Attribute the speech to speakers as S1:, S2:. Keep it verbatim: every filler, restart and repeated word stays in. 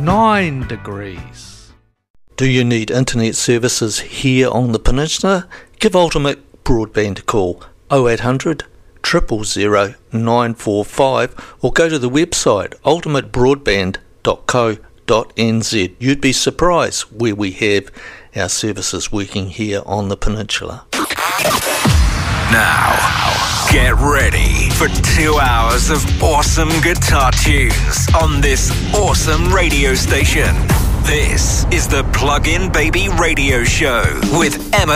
S1: nine degrees.
S2: Do you need internet services here on the peninsula? Give Ultimate Broadband a call oh eight hundred, zero zero zero, nine four five or go to the website ultimate broadband dot co dot n z. You'd be surprised where we have our services working here on the peninsula.
S3: Now, get ready for two hours of awesome guitar tunes on this awesome radio station. This is the Plug-in Baby Radio Show with Emma